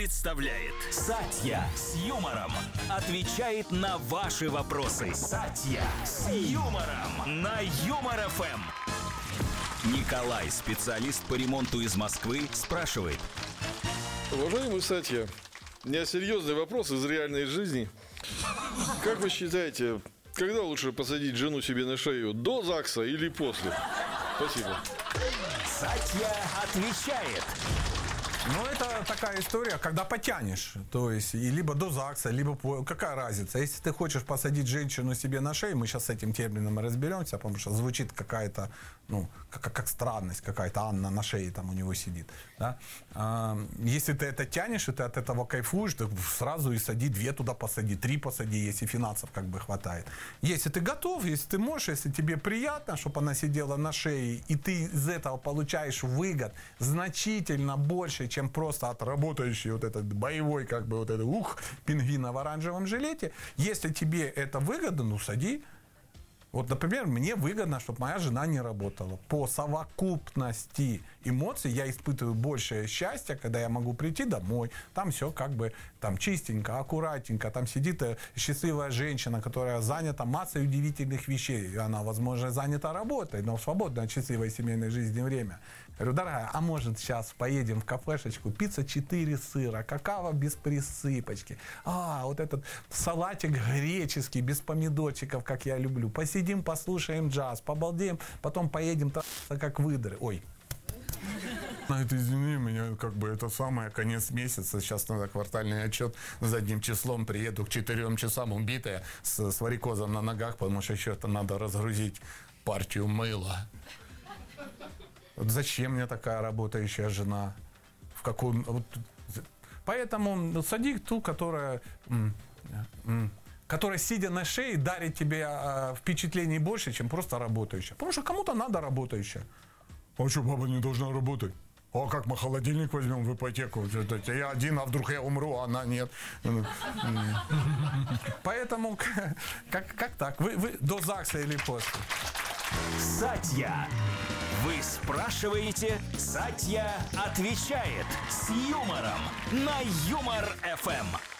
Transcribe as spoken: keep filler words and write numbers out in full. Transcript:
представляет Сатья с юмором. Отвечает на ваши вопросы. Сатья с юмором на Юмор эф эм. Николай, специалист по ремонту из Москвы, спрашивает. Уважаемый Сатья, у меня серьезный вопрос из реальной жизни. Как вы считаете, когда лучше посадить жену себе на шею, до ЗАГСа или после? Спасибо. Сатья отвечает. Ну, это такая история, когда потянешь. То есть, и либо до ЗАГСа, либо... по- Какая разница? Если ты хочешь посадить женщину себе на шею, мы сейчас с этим термином разберемся, потому что звучит какая-то, ну, как, как странность какая-то. Анна на шее там у него сидит. Да? А, если ты это тянешь, и ты от этого кайфуешь, то сразу и сади, две туда посади, три посади, если финансов как бы хватает. Если ты готов, если ты можешь, если тебе приятно, чтобы она сидела на шее, и ты из этого получаешь выгод значительно больше, чем просто от работающей вот этот боевой, как бы вот этот ух, пингвина в оранжевом жилете. Если тебе это выгодно, ну сади. Вот, например, мне выгодно, чтобы моя жена не работала. По совокупности эмоций я испытываю большее счастье, когда я могу прийти домой. Там все как бы там чистенько, аккуратненько. Там сидит счастливая женщина, которая занята массой удивительных вещей. Она, возможно, занята работой, но в свободное от счастливой семейной жизни время. Говорю, дорогая, а может сейчас поедем в кафешечку, пицца четыре сыра, какао без присыпочки. А, вот этот салатик греческий, без помидорчиков, как я люблю. Посидим. Сидим, послушаем джаз, побалдеем, потом поедем так, как выдры. Ой. На это извини, меня как бы это самое, конец месяца, сейчас надо квартальный отчет задним числом, приеду к четырем часам убитая, с, с варикозом на ногах, потому что еще это надо разгрузить партию мыла. Вот зачем мне такая работающая жена? В каком... Вот, поэтому сади ту, которая... М, м, которая, сидя на шее, дарит тебе э, впечатлений больше, чем просто работающая. Потому что кому-то надо работающая. А что, баба не должна работать? А как мы холодильник возьмем в ипотеку? Я один, а вдруг я умру, а она нет. Поэтому, как, как так? Вы, вы до ЗАГСа или после? Сатья. Вы спрашиваете, Сатья отвечает с юмором на Юмор эф эм.